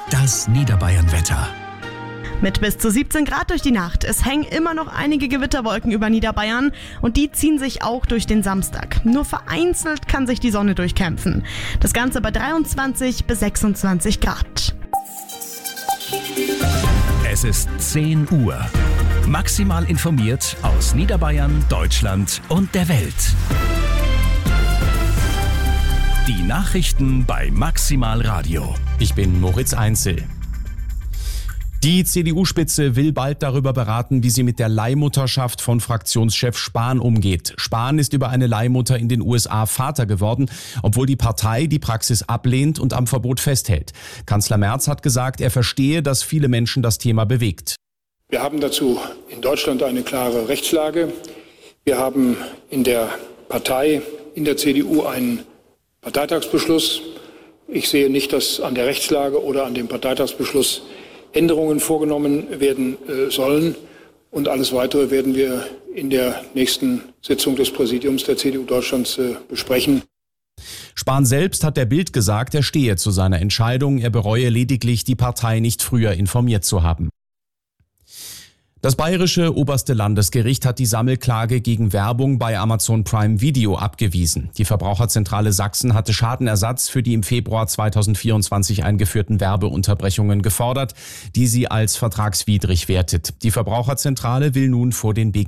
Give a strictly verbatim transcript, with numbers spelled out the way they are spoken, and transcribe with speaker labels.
Speaker 1: Das Niederbayern-Wetter.
Speaker 2: Mit bis zu siebzehn Grad durch die Nacht. Es hängen immer noch einige Gewitterwolken über Niederbayern und die ziehen sich auch durch den Samstag. Nur vereinzelt kann sich die Sonne durchkämpfen. Das Ganze bei dreiundzwanzig bis sechsundzwanzig Grad.
Speaker 1: Es ist zehn Uhr. Maximal informiert aus Niederbayern, Deutschland und der Welt. Die Nachrichten bei Maximal Radio.
Speaker 3: Ich bin Moritz Einzel. Die C D U-Spitze will bald darüber beraten, wie sie mit der Leihmutterschaft von Fraktionschef Spahn umgeht. Spahn ist über eine Leihmutter in den U S A Vater geworden, obwohl die Partei die Praxis ablehnt und am Verbot festhält. Kanzler Merz hat gesagt, er verstehe, dass viele Menschen das Thema bewegt.
Speaker 4: Wir haben dazu in Deutschland eine klare Rechtslage. Wir haben in der Partei, in der C D U einen Parteitagsbeschluss. Ich sehe nicht, dass an der Rechtslage oder an dem Parteitagsbeschluss Änderungen vorgenommen werden äh, sollen. Und alles Weitere werden wir in der nächsten Sitzung des Präsidiums der C D U Deutschlands äh, besprechen.
Speaker 3: Spahn selbst hat der Bild gesagt, er stehe zu seiner Entscheidung. Er bereue lediglich, die Partei nicht früher informiert zu haben. Das bayerische oberste Landesgericht hat die Sammelklage gegen Werbung bei Amazon Prime Video abgewiesen. Die Verbraucherzentrale Sachsen hatte Schadenersatz für die im Februar zweitausendvierundzwanzig eingeführten Werbeunterbrechungen gefordert, die sie als vertragswidrig wertet. Die Verbraucherzentrale will nun vor den B